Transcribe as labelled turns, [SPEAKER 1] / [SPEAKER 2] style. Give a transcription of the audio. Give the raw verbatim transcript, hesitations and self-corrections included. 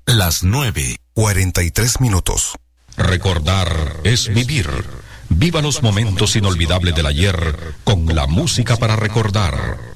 [SPEAKER 1] Las nueve, cuarenta y tres minutos.
[SPEAKER 2] Recordar es vivir. Viva los momentos inolvidables del ayer con la música para recordar.